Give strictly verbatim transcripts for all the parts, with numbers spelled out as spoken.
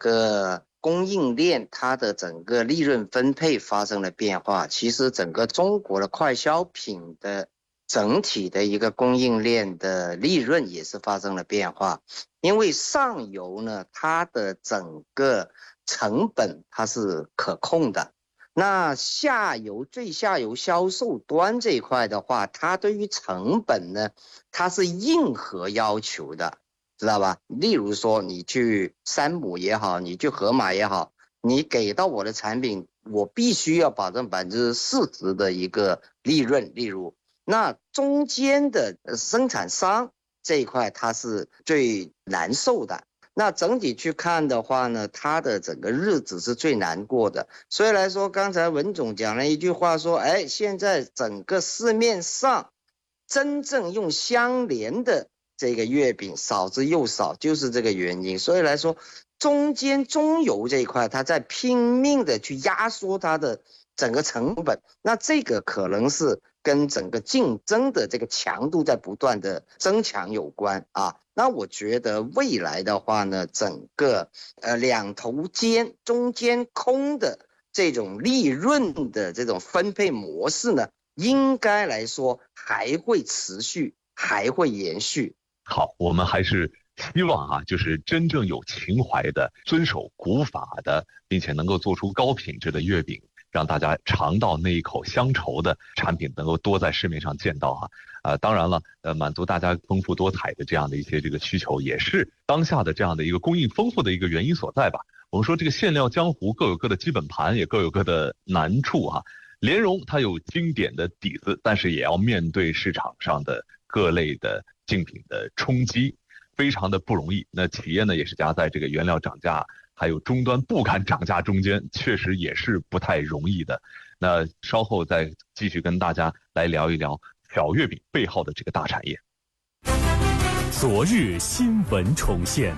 个供应链它的整个利润分配发生了变化，其实整个中国的快消品的整体的一个供应链的利润也是发生了变化。因为上游呢，它的整个成本它是可控的，那下游最下游销售端这一块的话，它对于成本呢，它是硬核要求的，知道吧？例如说你去山姆也好，你去盒马也好，你给到我的产品，我必须要保证百分之四十的一个利润。例如，那中间的生产商这一块它是最难受的。那整体去看的话呢，它的整个日子是最难过的。所以来说，刚才文总讲了一句话说，哎，现在整个市面上真正用相连的这个月饼少之又少，就是这个原因。所以来说，中间中游这一块，它在拼命的去压缩它的整个成本，那这个可能是跟整个竞争的这个强度在不断的增强有关啊。那我觉得未来的话呢，整个呃两头尖中间空的这种利润的这种分配模式呢，应该来说还会持续，还会延续。 好，我们还是希望啊，就是真正有情怀的、遵守古法的，并且能够做出高品质的月饼，让大家尝到那一口乡愁的产品能够多在市面上见到哈、啊。呃，当然了，呃，满足大家丰富多彩的这样的一些这个需求，也是当下的这样的一个供应丰富的一个原因所在吧。我们说这个馅料江湖各有各的基本盘，也各有各的难处哈、啊。莲蓉它有经典的底子，但是也要面对市场上的各类的竞品的冲击，非常的不容易。那企业呢，也是夹在这个原料涨价还有终端不敢涨价中间，确实也是不太容易的。那稍后再继续跟大家来聊一聊小月饼背后的这个大产业。 昨日新闻重现。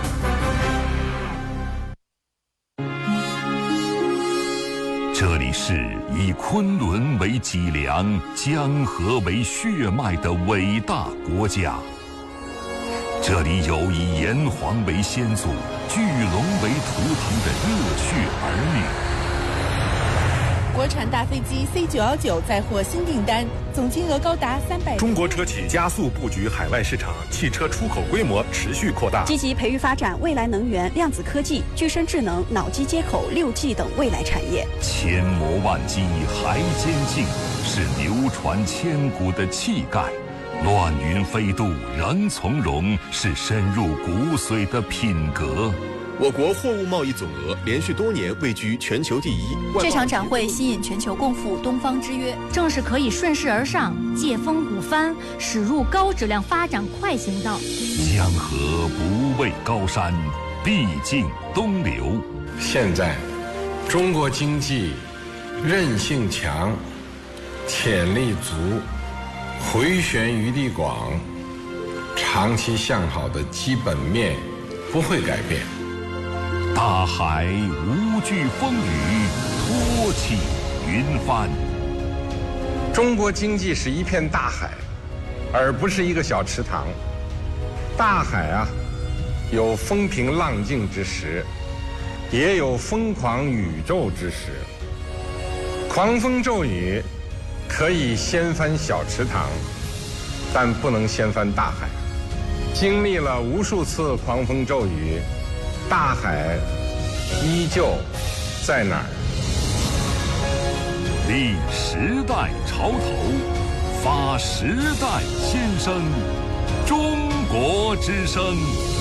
这里是以昆仑为脊梁、江河为血脉的伟大国家。这里有以炎黄为先祖、巨龙为图腾的热血儿女。 国产大飞机 C 九一九再获新订单，总金额高达三百。 中国车企加速布局海外市场，汽车出口规模持续扩大， 积极培育发展未来能源、量子科技、具身智能、脑机接口、六 G 等未来产业。 千磨万击还坚劲，是流传千古的气概；乱云飞渡仍从容，是深入骨髓的品格。 我国货物贸易总额连续多年位居全球第一。 这场展会吸引全球共赴东方之约，正是可以顺势而上，借风鼓帆，驶入高质量发展快行道。 江河不畏高山，必经东流。 现在，中国经济韧性强，潜力足，回旋余地广，长期向好的基本面不会改变。 大海无惧风雨，托起云帆。 中国经济是一片大海，而不是一个小池塘。大海啊，有风平浪静之时，也有疯狂宇宙之时。狂风骤雨可以掀翻小池塘，但不能掀翻大海。经历了无数次狂风骤雨，大海依旧在哪儿？ 立时代潮头，发时代新生，中国之声。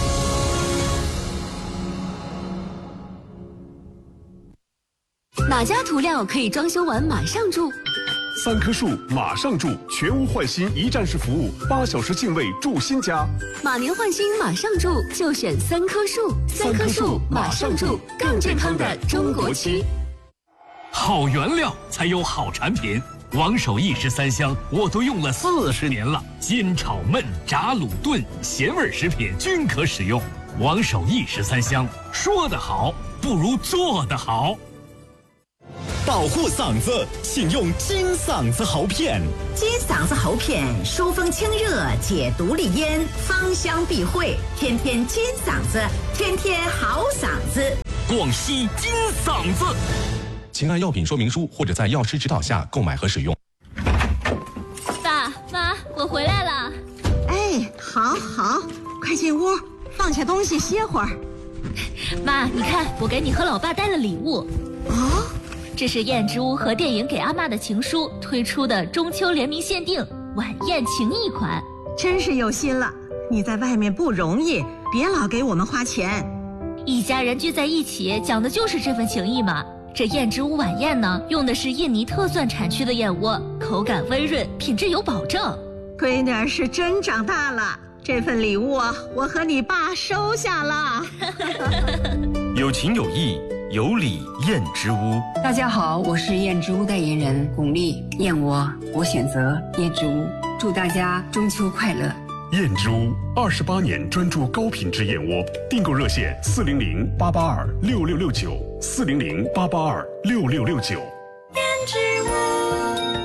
哪家涂料可以装修完马上住？ 三棵树马上住，全屋换新一站式服务，八小时净位住新家。 马年换新马上住，就选三棵树。三棵树马上住，更健康的中国区。 好原料才有好产品，王守义十三香我都用了四十年了，煎炒焖炸卤炖咸味食品均可使用。王守义十三香，说得好不如做得好。 保护嗓子，请用金嗓子喉片。 金嗓子喉片，疏风清热，解毒利咽，芳香避秽，天天金嗓子，天天好嗓子。 广西金嗓子。 请按药品说明书或者在药师指导下购买和使用。 爸妈，我回来了。 哎，好好，快进屋，放下东西歇会儿。 妈，你看，我给你和老爸带了礼物。 哦， 这是燕之屋和电影《给阿嬷的情书》推出的中秋联名限定晚宴情谊款， 真是有心了。你在外面不容易，别老给我们花钱。 一家人聚在一起，讲的就是这份情谊嘛。这燕之屋晚宴呢，用的是印尼特蒜产区的燕窝，口感温润，品质有保证。 闺女儿是真长大了，这份礼物啊，我和你爸收下了。 有情有义，有礼燕之屋。 大家好，我是燕之屋代言人巩俐。燕窝，我选择燕之屋。祝大家中秋快乐。 燕之屋二十八年专注高品质燕窝，订购热线四零零八八二六六六九四零零八八二六六六九。 燕之屋。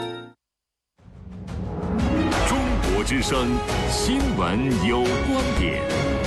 中国之声新闻有观点。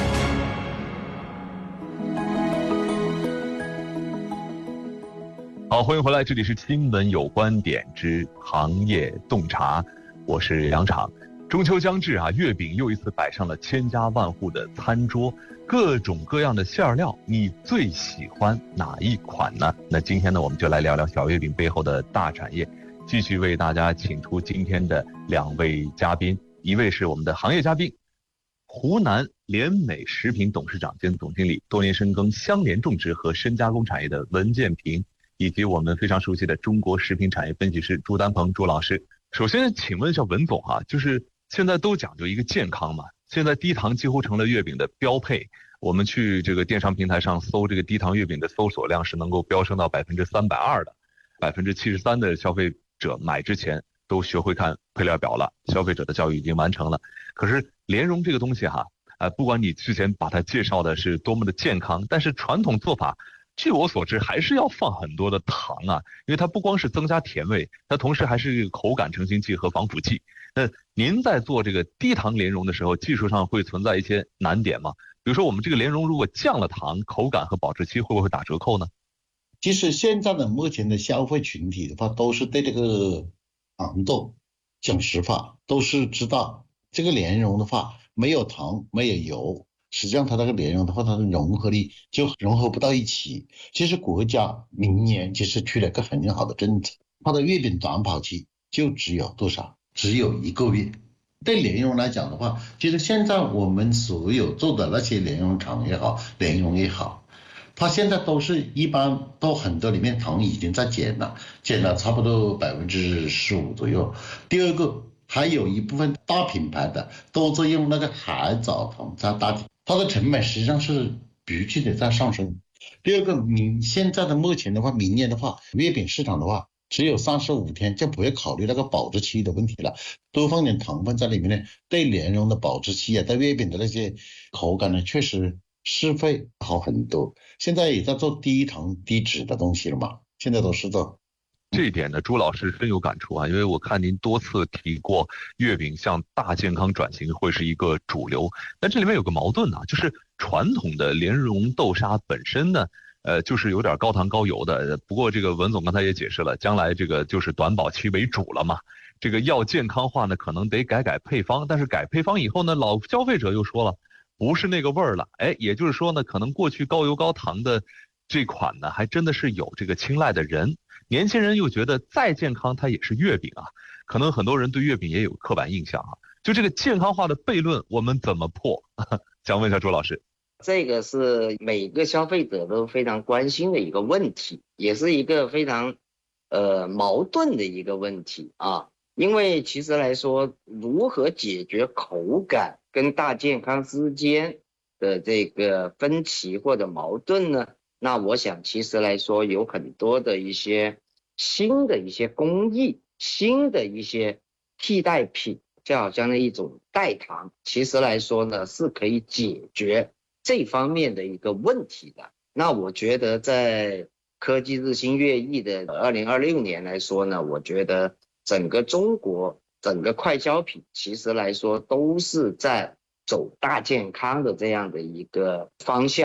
好，欢迎回来，这里是新闻有观点之行业洞察，我是杨昶。中秋将至啊，月饼又一次摆上了千家万户的餐桌，各种各样的馅料，你最喜欢哪一款呢？那今天呢，我们就来聊聊小月饼背后的大产业，继续为大家请出今天的两位嘉宾，一位是我们的行业嘉宾，湖南联美食品董事长兼总经理，多年深耕相连种植和深加工产业的文建平，以及我们非常熟悉的中国食品产业分析师朱丹鹏朱老师。首先请问一下文总啊，就是现在都讲究一个健康嘛，现在低糖几乎成了月饼的标配。我们去这个电商平台上搜这个低糖月饼的搜索量是能够飙升到百分之三百二的，百分之七十三的消费者买之前都学会看配料表了，消费者的教育已经完成了。可是莲蓉这个东西哈，呃，不管你之前把它介绍的是多么的健康，但是传统做法，据我所知还是要放很多的糖啊，因为它不光是增加甜味，它同时还是一个口感成型剂和防腐剂。那您在做这个低糖莲蓉的时候，技术上会存在一些难点吗？比如说我们这个莲蓉如果降了糖，口感和保质期会不会打折扣呢？ 其实现在的目前的消费群体的话，都是对这个糖豆讲实话，都是知道这个莲蓉的话没有糖没有油，实际上它那个莲蓉的话，它的融合力就融合不到一起。其实国家明年其实出了一个很好的政策，它的月饼短保期就只有多少？只有一个月。对莲蓉来讲的话，其实现在我们所有做的那些莲蓉厂也好，莲蓉也好，它现在都是一般都很多里面糖已经在减了，减了差不多百分之十五左右。第二个，还有一部分大品牌的都在用那个海藻糖在代替，它的成本实际上是急剧的在上升。第二个，明现在的目前的话，明年的话，月饼市场的话，只有三十五天，就不会考虑那个保质期的问题了，多放点糖分在里面呢，对莲蓉的保质期啊，对月饼的那些口感呢，确实是会好很多。现在也在做低糖低脂的东西了嘛，现在都是做。 这一点呢，朱老师深有感触啊，因为我看您多次提过月饼向大健康转型会是一个主流，但这里面有个矛盾啊，就是传统的莲蓉豆沙本身呢，呃，就是有点高糖高油的。不过这个文总刚才也解释了，将来这个就是短保期为主了嘛，这个要健康化呢，可能得改改配方，但是改配方以后呢，老消费者又说了，不是那个味儿了，哎，也就是说呢，可能过去高油高糖的这款呢，还真的是有这个青睐的人。年轻人又觉得再健康它也是月饼啊，可能很多人对月饼也有刻板印象啊。就这个健康化的悖论，我们怎么破？想问一下朱老师。 这个是每个消费者都非常关心的一个问题，也是一个非常呃矛盾的一个问题啊。因为其实来说，如何解决口感跟大健康之间的这个分歧或者矛盾呢？那我想其实来说有很多的一些新的一些工艺，新的一些替代品，就好像那一种代糖，其实来说呢是可以解决这方面的一个问题的。那我觉得在科技日新月异的二零二六年来说呢，我觉得整个中国整个快消品其实来说都是在走大健康的这样的一个方向。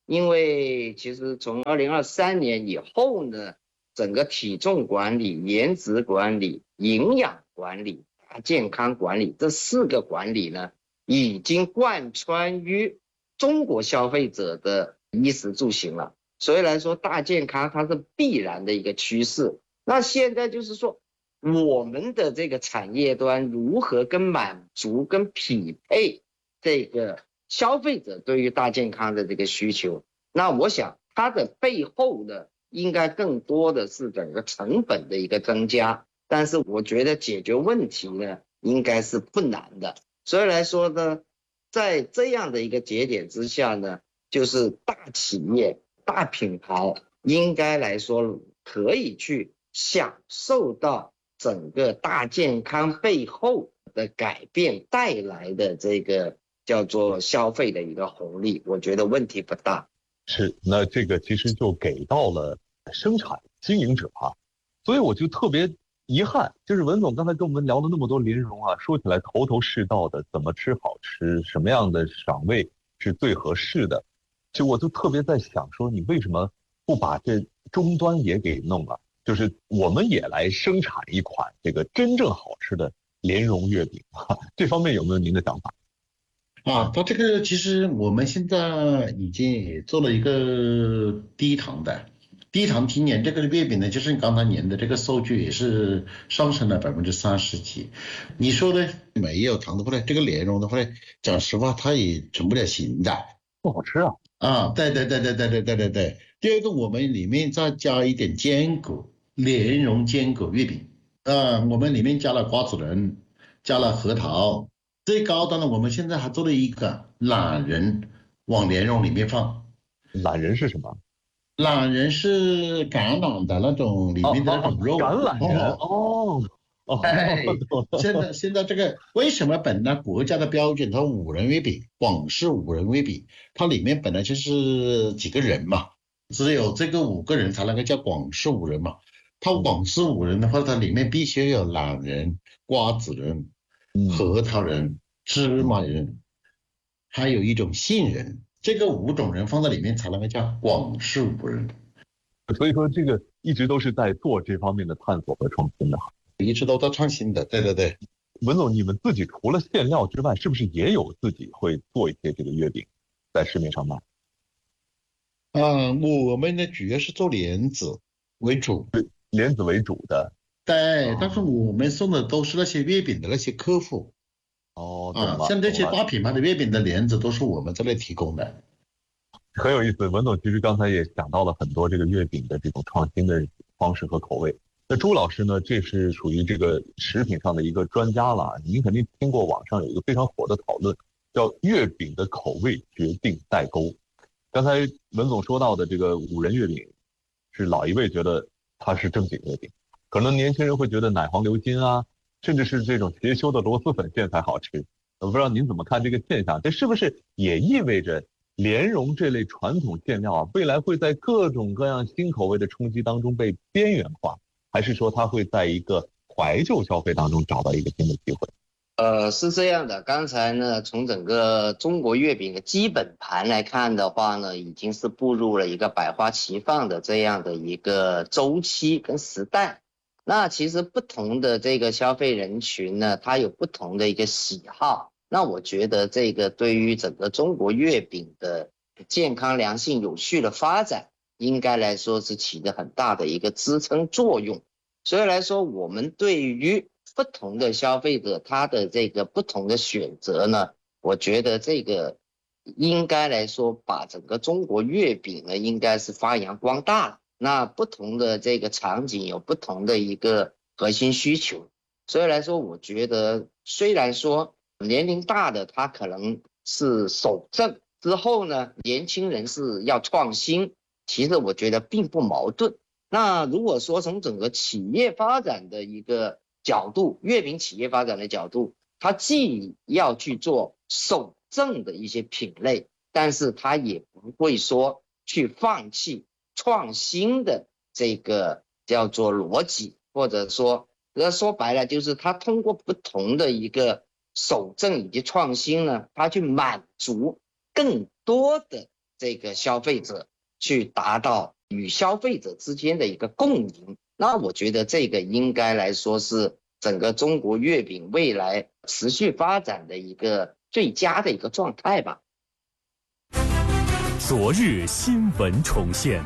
因为其实从二零二三年以后呢，整个体重管理、颜值管理、营养管理、健康管理这四个管理呢，已经贯穿于中国消费者的衣食住行了。所以来说，大健康它是必然的一个趋势。那现在就是说，我们的这个产业端如何跟满足、跟匹配这个消费者对于大健康的这个需求？那我想它的背后呢，应该更多的是整个成本的一个增加。但是我觉得解决问题呢，应该是不难的。所以来说呢，在这样的一个节点之下呢，就是大企业、大品牌应该来说可以去享受到整个大健康背后的改变带来的这个叫做消费的一个红利，我觉得问题不大。 是，那这个其实就给到了生产经营者啊，所以我就特别遗憾，就是文总刚才跟我们聊了那么多莲蓉啊，说起来头头是道的，怎么吃好吃，什么样的赏味是最合适的，就我就特别在想说，你为什么不把这终端也给弄了？就是我们也来生产一款这个真正好吃的莲蓉月饼，这方面有没有您的想法？ 啊，它这个其实我们现在已经做了一个低糖的，低糖今年这个月饼呢，就是你刚才年的这个数据也是上升了百分之三十几。你说的没有糖的话呢，这个莲蓉的话呢，讲实话它也成不了型的， 不好吃啊。 啊，对对对对对对对对对。第二个，我们里面再加一点坚果，莲蓉坚果月饼，呃，我们里面加了瓜子仁，加了核桃。最高端的，我们现在还做了一个懒人往莲蓉里面放。 懒人是什么？ 懒人是橄榄的那种里面的那种肉。 哦哦、橄榄仁哦。哦， 哎，现在现在这个为什么本来国家的标准它五仁月饼，广式五仁月饼，它里面本来就是几个人嘛，只有这个五个人才能够叫广式五仁嘛。它广式五仁的话，它里面必须有懒人、瓜子仁、核桃仁、芝麻仁，还有一种杏仁，这个五种仁放在里面才能够叫广式五仁。 所以说这个一直都是在做这方面的探索和创新的。 一直都在创新的，对对对。 文总，你们自己除了馅料之外，是不是也有自己会做一些这个月饼在市面上卖？ 啊，我们呢主要是做莲子为主， 莲子为主的。 对，哦、但是我们送的都是那些月饼的那些客户。 哦， 啊，像这些大品牌的月饼的莲子都是我们这里提供的。 很有意思，文总其实刚才也讲到了很多这个月饼的这种创新的方式和口味。那朱老师呢，这是属于这个食品上的一个专家了。您肯定听过网上有一个非常火的讨论，叫月饼的口味决定代沟。刚才文总说到的这个五仁月饼，是老一辈觉得它是正经月饼，可能年轻人会觉得奶黄流金啊，甚至是这种邪修的螺蛳粉馅才好吃。我不知道您怎么看这个现象？这是不是也意味着莲蓉这类传统馅料啊，未来会在各种各样新口味的冲击当中被边缘化？还是说它会在一个怀旧消费当中找到一个新的机会？ 呃，是这样的，刚才呢，从整个中国月饼的基本盘来看的话呢，已经是步入了一个百花齐放的这样的一个周期跟时代。那其实不同的这个消费人群呢，它有不同的一个喜好。那我觉得这个对于整个中国月饼的健康、良性、有序的发展，应该来说是起着很大的一个支撑作用。所以来说，我们对于不同的消费者他的这个不同的选择呢，我觉得这个应该来说把整个中国月饼呢应该是发扬光大了。那不同的这个场景有不同的一个核心需求，所以来说我觉得虽然说年龄大的他可能是守正，之后呢年轻人是要创新，其实我觉得并不矛盾。那如果说从整个企业发展的一个角度，月饼企业发展的角度，它既要去做守正的一些品类，但是它也不会说去放弃创新的这个叫做逻辑，或者说说白了就是它通过不同的一个守正以及创新呢，它去满足更多的这个消费者，去达到与消费者之间的一个共赢。那我觉得这个应该来说是整个中国月饼未来持续发展的一个最佳的一个状态吧。 昨日新闻重现。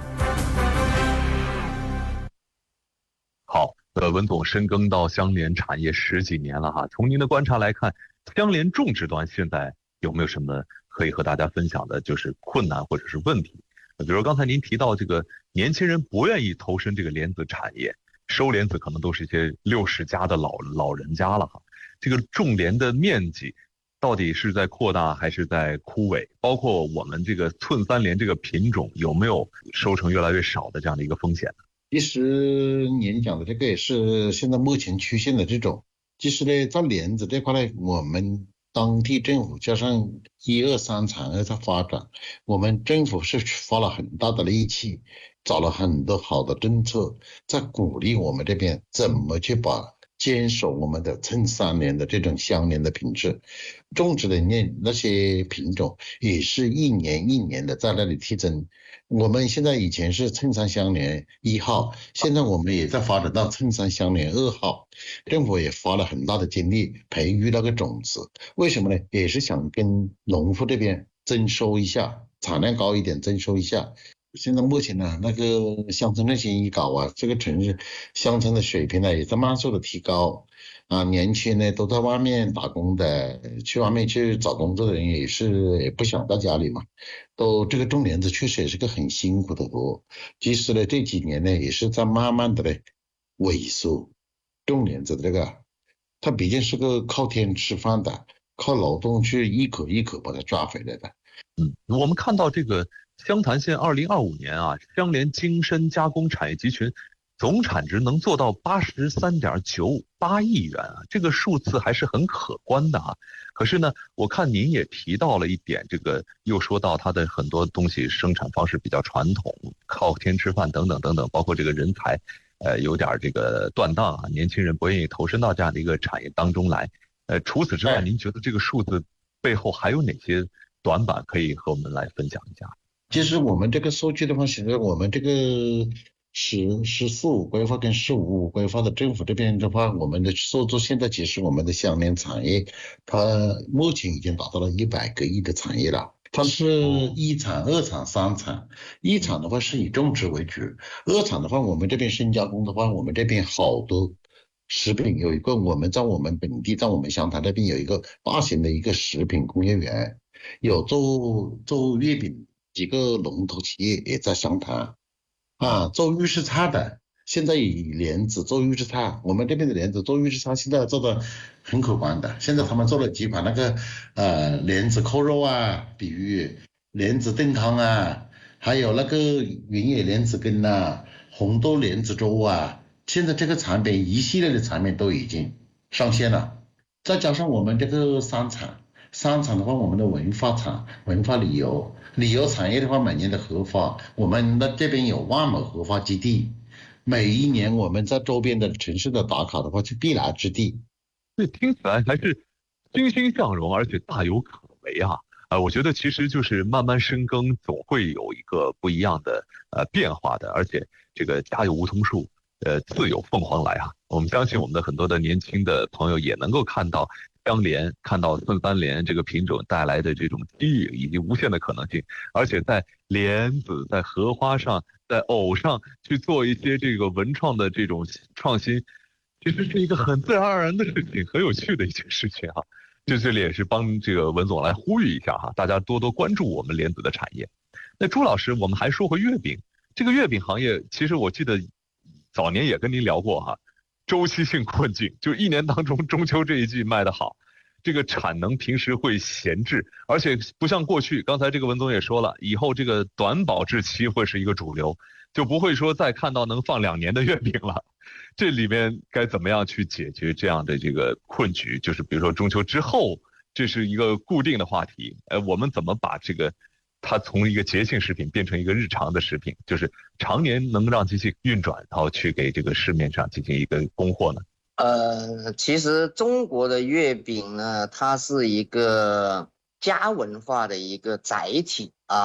好，呃，文总深耕到香莲产业十几年了哈，从您的观察来看，香莲种植端现在有没有什么可以和大家分享的，就是困难或者是问题？比如刚才您提到这个年轻人不愿意投身这个莲子产业，收莲子可能都是一些六十加的老老人家了哈。这个种莲的面积到底是在扩大还是在枯萎？包括我们这个寸三莲这个品种有没有收成越来越少的这样的一个风险呢？ 其实您讲的这个也是现在目前出现的这种。其实呢，在莲子这块呢，我们当地政府加上一二三产业在发展，我们政府是花了很大的力气，找了很多好的政策，在鼓励我们这边怎么去把坚守我们的寸三莲的这种香莲的品质，种植的那那些品种也是一年一年的在那里提升。我们现在以前是寸三香莲一号，现在我们也在发展到寸三香莲二号，政府也花了很大的精力培育那个种子。为什么呢？也是想跟农户这边增收一下，产量高一点，增收一下。现在目前呢，那个乡村振兴一搞啊，这个城市乡村的水平呢也在慢速的提高啊，年轻人呢都在外面打工的，去外面去找工作的人也是也不想在家里嘛，都这个种莲子确实也是个很辛苦的活。其实呢这几年呢也是在慢慢的呢萎缩，种莲子的这个它毕竟是个靠天吃饭的，靠劳动去一口一口把它抓回来的。 嗯，我们看到这个湘潭县二零二五年啊，香莲精深加工产业集群总产值能做到八十三点九八亿元啊，这个数字还是很可观的啊。可是呢，我看您也提到了一点，这个又说到它的很多东西生产方式比较传统，靠天吃饭等等等等，包括这个人才，呃，有点这个断档啊，年轻人不愿意投身到这样的一个产业当中来。呃，除此之外，您觉得这个数字背后还有哪些短板可以和我们来分享一下？ 其实我们这个数据的话，现在我们这个十十四五规划跟十五五规划的政府这边的话，我们的数字现在其实我们的香莲产业，它目前已经达到了一百个亿的产业了。它是一产、二产、三产。一产的话是以种植为主，二产的话我们这边深加工的话，我们这边好多食品有一个我们在我们本地，在我们湘潭那边有一个大型的一个食品工业园，有做做月饼。几个龙头企业也在湘潭啊，做预制菜的，现在以莲子做预制菜，我们这边的莲子做预制菜现在做的很可观的。现在他们做了几款那个呃莲子扣肉啊，比如莲子炖汤啊，还有那个原野莲子羹啊，红豆莲子粥啊，现在这个产品一系列的产品都已经上线了。再加上我们这个三产，三产的话，我们的文化产、文化旅游。旅游产业的话，每年的核发，我们的这边有万亩核发基地，每一年我们在周边的城市的打卡的话是必来之地。 这听起来还是欣欣向荣，而且大有可为啊！呃，我觉得其实就是慢慢深耕，总会有一个不一样的呃变化的。而且这个家有梧桐树，呃，自有凤凰来啊！我们相信我们的很多的年轻的朋友也能够看到香莲，看到寸三莲这个品种带来的这种机遇以及无限的可能性，而且在莲子、在荷花上、在藕上去做一些这个文创的这种创新，其实是一个很自然而然的事情，很有趣的一件事情啊。就这里也是帮这个文总来呼吁一下哈，大家多多关注我们莲子的产业。那朱老师，我们还说回月饼，这个月饼行业，其实我记得早年也跟您聊过哈。周期性困境，就一年当中中秋这一季卖得好，这个产能平时会闲置，而且不像过去，刚才这个文总也说了，以后这个短保质期会是一个主流，就不会说再看到能放两年的月饼了。这里面该怎么样去解决这样的这个困局？就是比如说中秋之后，这是一个固定的话题，呃，我们怎么把这个它从一个节庆食品变成一个日常的食品，就是常年能让机器运转，然后去给这个市面上进行一个供货呢？ 呃，其实中国的月饼呢，它是一个家文化的一个载体啊。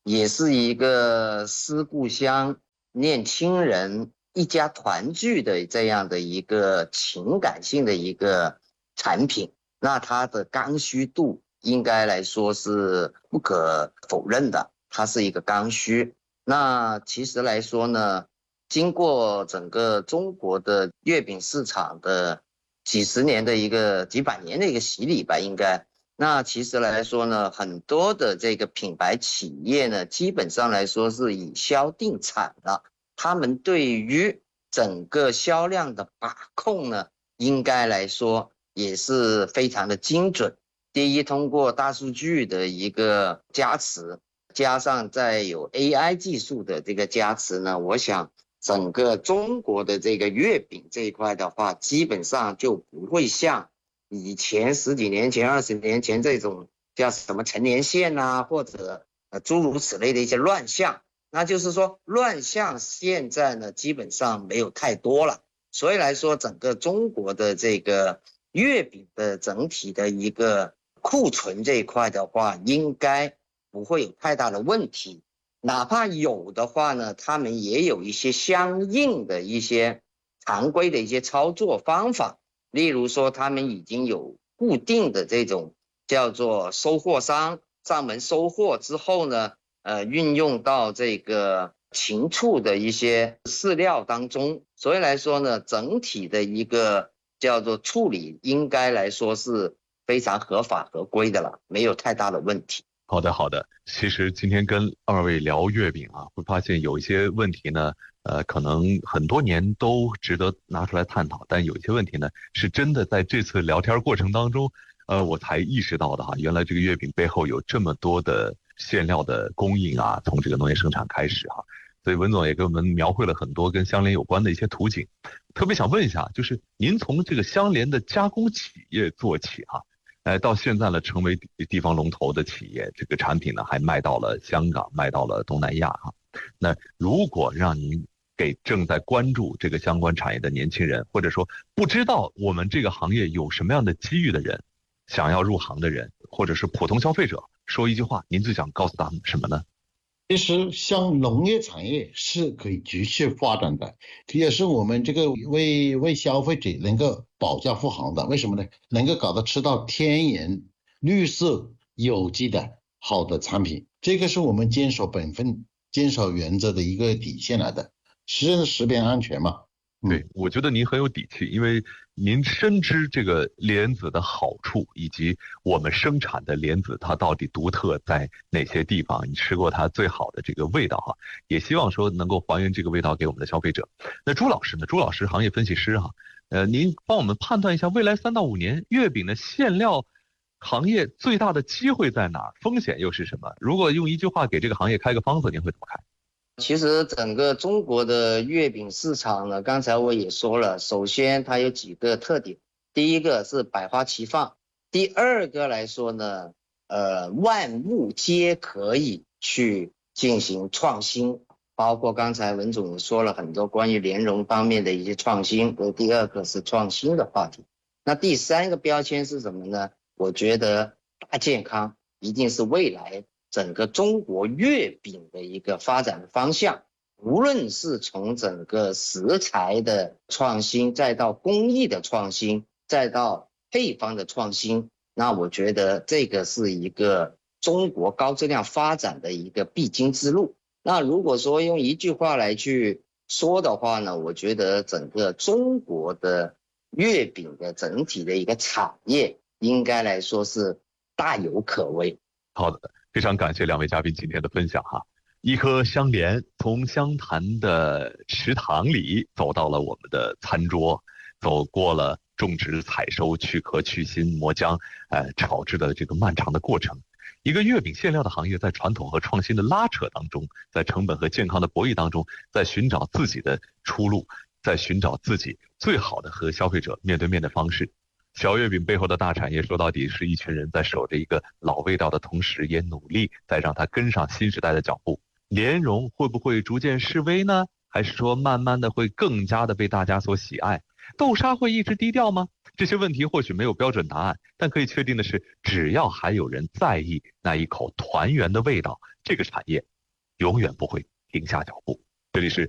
也是一个思故乡、念亲人、一家团聚的这样的一个情感性的一个产品。那它的刚需度应该来说是不可否认的，它是一个刚需。那其实来说呢，经过整个中国的月饼市场的几十年的一个几百年的一个洗礼吧，应该。那其实来说呢，很多的这个品牌企业呢，基本上来说是以销定产了，他们对于整个销量的把控呢，应该来说也是非常的精准。第一，通过大数据的一个加持，加上再有 A I 技术的这个加持呢，我想整个中国的这个月饼这一块的话，基本上就不会像以前十几年前、二十年前这种叫什么陈年线啊，或者呃诸如此类的一些乱象。那就是说，乱象现在呢基本上没有太多了。所以来说，整个中国的这个月饼的整体的一个库存这一块的话，应该不会有太大的问题。哪怕有的话呢，他们也有一些相应的一些常规的一些操作方法。例如说，他们已经有固定的这种叫做收货商上门收货之后呢，呃，运用到这个禽畜的一些饲料当中。所以来说呢，整体的一个叫做处理，应该来说是非常合法合规的了，没有太大的问题。 好的，好的。其实今天跟二位聊月饼啊，会发现有一些问题呢，呃，可能很多年都值得拿出来探讨，但有一些问题呢，是真的在这次聊天过程当中，呃，我才意识到的哈，原来这个月饼背后有这么多的馅料的供应啊，从这个农业生产开始哈。所以文总也给我们描绘了很多跟香莲有关的一些图景。特别想问一下，就是您从这个香莲的加工企业做起哈、啊。呃，到现在呢，成为地方龙头的企业，这个产品呢还卖到了香港，卖到了东南亚哈。那如果让您给正在关注这个相关产业的年轻人，或者说不知道我们这个行业有什么样的机遇的人，想要入行的人，或者是普通消费者，说一句话，您最想告诉他们什么呢？ 其实像农业产业是可以继续发展的，也是我们这个为为消费者能够保驾护航的。为什么呢？能够搞到吃到天然、绿色、有机的好的产品，这个是我们坚守本分、坚守原则的一个底线来的，是食品安全嘛。 对，我觉得您很有底气，因为您深知这个莲子的好处，以及我们生产的莲子它到底独特在哪些地方，你吃过它最好的这个味道哈，也希望说能够还原这个味道给我们的消费者。那朱老师呢？朱老师行业分析师哈，呃，您帮我们判断一下未来三到五年月饼的馅料行业最大的机会在哪儿，风险又是什么？如果用一句话给这个行业开个方子，您会怎么开？ 其实整个中国的月饼市场呢，刚才我也说了，首先它有几个特点，第一个是百花齐放，第二个来说呢，呃，万物皆可以去进行创新，包括刚才文总也说了很多关于莲蓉方面的一些创新，这第二个是创新的话题。那第三个标签是什么呢？我觉得大健康一定是未来整个中国月饼的一个发展的方向，无论是从整个食材的创新，再到工艺的创新，再到配方的创新，那我觉得这个是一个中国高质量发展的一个必经之路。那如果说用一句话来去说的话呢，我觉得整个中国的月饼的整体的一个产业应该来说是大有可为。 好的，非常感谢两位嘉宾今天的分享哈。一颗香莲从湘潭的池塘里走到了我们的餐桌，走过了种植、采收、去壳、去芯、磨浆、呃炒制的这个漫长的过程。一个月饼馅料的行业在传统和创新的拉扯当中，在成本和健康的博弈当中，在寻找自己的出路，在寻找自己最好的和消费者面对面的方式。小月饼背后的大产业，说到底是一群人在守着一个老味道的同时，也努力在让它跟上新时代的脚步。莲蓉会不会逐渐式微呢？还是说慢慢的会更加的被大家所喜爱？豆沙会一直低调吗？这些问题或许没有标准答案，但可以确定的是，只要还有人在意那一口团圆的味道，这个产业永远不会停下脚步。这里是